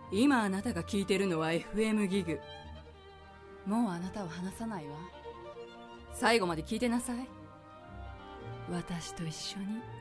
今あなたが聞いてるのは FM ギグ。 もうあなたを離さないわ。 最後まで聞いてなさい。私と一緒に